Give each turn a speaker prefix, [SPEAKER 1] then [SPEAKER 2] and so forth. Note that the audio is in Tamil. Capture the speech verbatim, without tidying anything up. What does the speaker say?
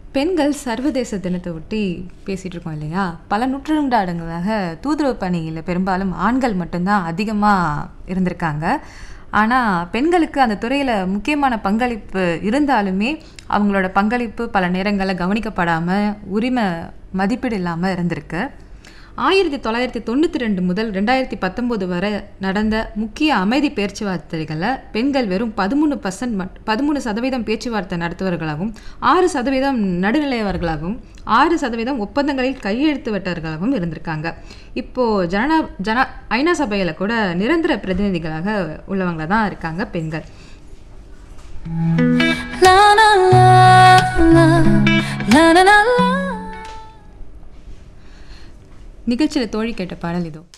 [SPEAKER 1] பெண்கள் சர்வதேச தினத்தை ஒட்டி பேசிகிட்டு இருக்கோம் இல்லையா? பல நூற்றாண்டுகளாக தூதுவ பணியில் பெரும்பாலும் ஆண்கள் மட்டும்தான் அதிகமாக இருந்திருக்காங்க. ஆனால் பெண்களுக்கு அந்த துறையில் முக்கியமான பங்களிப்பு இருந்தாலுமே அவங்களோட பங்களிப்பு பல நேரங்களில் கவனிக்கப்படாமல் உரிமை மதிப்பீடு இல்லாமல் இருந்திருக்கு. ஆயிரத்தி தொள்ளாயிரத்தி தொண்ணூற்றி ரெண்டு முதல் ரெண்டாயிரத்தி பத்தொம்போது வரை நடந்த முக்கிய அமைதி பேச்சுவார்த்தைகளில் பெண்கள் வெறும் பதிமூணு பர்சன்ட் மட் பதிமூணு சதவீதம் பேச்சுவார்த்தை நடத்துவர்களாகவும் ஆறு சதவீதம் நடுநிலையவர்களாகவும் ஆறு சதவீதம் ஒப்பந்தங்களில் கையெழுத்து வெட்டவர்களாகவும் இருந்திருக்காங்க. இப்போது ஜன ஜன ஐநா சபையில் கூட நிரந்தர பிரதிநிதிகளாக உள்ளவங்க தான் இருக்காங்க பெண்கள். நிகழ்ச்சியில் தோழி கேட்ட பாடல் இதோ.